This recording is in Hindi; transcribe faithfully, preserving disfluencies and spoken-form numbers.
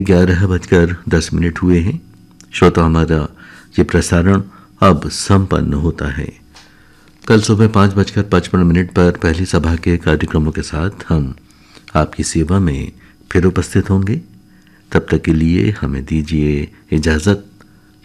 ग्यारह बजकर दस मिनट हुए हैं। श्रोता, हमारा ये प्रसारण अब संपन्न होता है। कल सुबह पाँच बजकर पचपन मिनट पर पहली सभा के कार्यक्रमों के साथ हम आपकी सेवा में फिर उपस्थित होंगे। तब तक के लिए हमें दीजिए इजाज़त।